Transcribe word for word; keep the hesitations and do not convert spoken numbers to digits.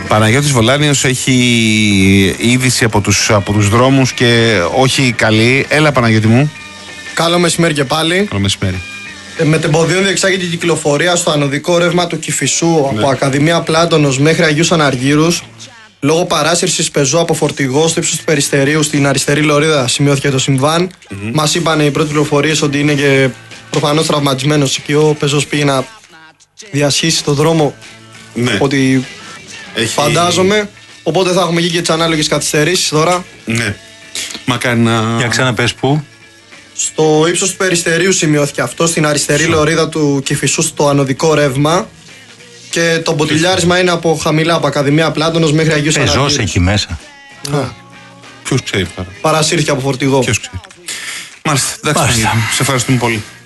Παναγιώτης Βολάνιος έχει είδηση από τους, από τους δρόμους και όχι καλή. Έλα Παναγιώτη μου. Καλό μεσημέρι και πάλι. Καλό μεσημέρι. Ε, με τεμποδίων διεξάγεται η κυκλοφορία στο ανωδικό ρεύμα του Κηφισού, ναι, από Ακαδημία Πλάτωνος μέχρι Αγίους Αναργύρους. Λόγω παράσυρσης πεζού από φορτηγό στο ύψος του Περιστερίου στην αριστερή λωρίδα σημειώθηκε το συμβάν. Mm-hmm. Μας είπαν οι πρώτες πληροφορίες ότι είναι και προφανώς τραυματισμένος και ο πεζός πήγε να διασχίσει τον δρόμο. Ναι. Ότι έχει... φαντάζομαι. Οπότε θα έχουμε εκεί και τις ανάλογες καθυστερήσεις τώρα. Ναι. Μακάρι να... Για ξαναπες πού. Στο ύψος του Περιστερίου σημειώθηκε αυτό, στην αριστερή Σω. λωρίδα του Κηφισού στο ανωδικό ρεύμα. Και το μποτιλιάρισμα είναι από χαμηλά, από Ακαδημία Πλάτωνος μέχρι Αγίους Αναργύρους. Πεζός εκεί μέσα. Ναι. Ποιος ξέρει τώρα. Παρασύρθηκε από φορτηγό. Ποιος ξέρει. Μάλιστα, εντάξει, σε ευχαριστούμε πολύ.